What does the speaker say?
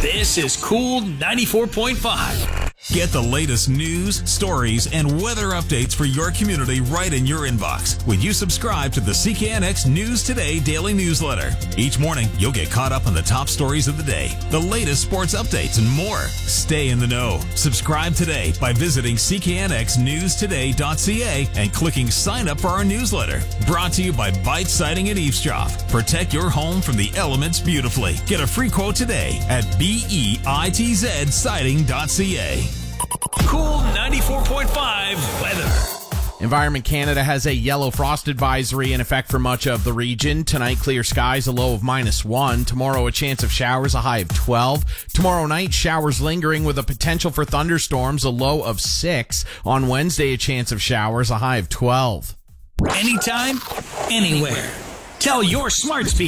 This is Cool 94.5. Get the latest news, stories, and weather updates for your community right in your inbox when you subscribe to the CKNX News Today daily newsletter. Each morning, you'll get caught up on the top stories of the day, the latest sports updates, and more. Stay in the know. Subscribe today by visiting cknxnewstoday.ca and clicking sign up for our newsletter. Brought to you by Bite Siding and Eavesdrop. Protect your home from the elements beautifully. Get a free quote today at BEITZsiding.ca. Cool 94.5 weather. Environment Canada has a yellow frost advisory in effect for much of the region. Tonight, clear skies, a low of -1. Tomorrow, a chance of showers, a high of 12. Tomorrow night, showers lingering with a potential for thunderstorms, a low of 6. On Wednesday, a chance of showers, a high of 12. Anytime, anywhere. Tell your smart speaker